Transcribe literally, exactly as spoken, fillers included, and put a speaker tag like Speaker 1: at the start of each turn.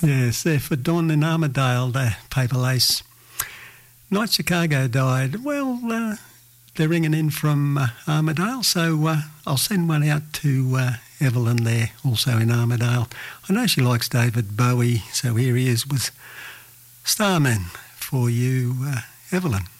Speaker 1: Yes, they're for Don in Armidale, the Paper Lace. Night Chicago died. Well, uh, they're ringing in from uh, Armidale, so uh, I'll send one out to uh, Evelyn there, also in Armidale. I know she likes David Bowie, so here he is with Starman for you, uh, Evelyn.